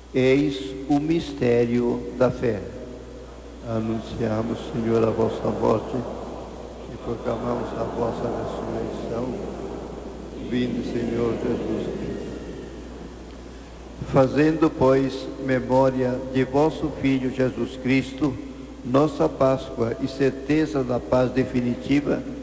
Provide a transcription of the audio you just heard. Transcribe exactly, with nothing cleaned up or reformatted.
Eis o mistério da fé. Anunciamos, Senhor, a vossa morte e proclamamos a vossa ressurreição. Vinde, Senhor Jesus Cristo. Fazendo, pois, memória de vosso Filho Jesus Cristo, nossa Páscoa e certeza da paz definitiva,